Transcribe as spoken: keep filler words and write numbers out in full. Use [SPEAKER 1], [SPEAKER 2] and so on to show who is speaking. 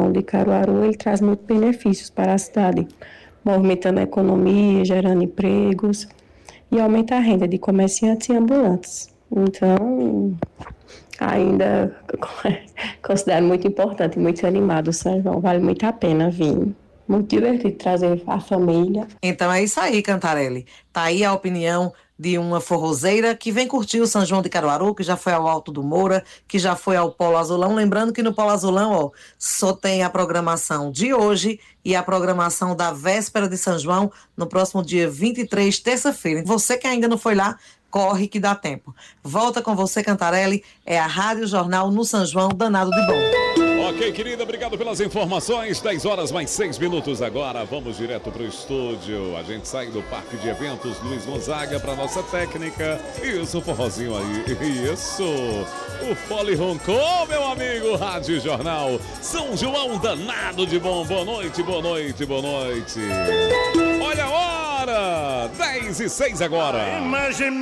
[SPEAKER 1] João de Caruaru, ele traz muitos benefícios para a cidade, movimentando a economia, gerando empregos e aumenta a renda de comerciantes e ambulantes. Então, ainda considero muito importante, muito animado o São João, vale muito a pena vir. Muito divertido trazer a família.
[SPEAKER 2] Então é isso aí, Cantarelli. Tá aí a opinião de uma forrozeira que vem curtir o São João de Caruaru, que já foi ao Alto do Moura, que já foi ao Polo Azulão. Lembrando que no Polo Azulão, ó, só tem a programação de hoje e a programação da véspera de São João no próximo dia vinte e três, terça-feira. Você que ainda não foi lá, corre que dá tempo. Volta com você, Cantarelli. É a Rádio Jornal no São João, danado de bom.
[SPEAKER 3] Ok, querida, obrigado pelas informações. dez horas mais seis minutos agora. Vamos direto pro estúdio. A gente sai do Parque de Eventos Luiz Gonzaga para nossa técnica. Isso, forrozinho aí. Isso. O Fole roncou, meu amigo. Rádio Jornal São João, danado de bom. Boa noite, boa noite, boa noite. Olha a hora. dez e seis agora.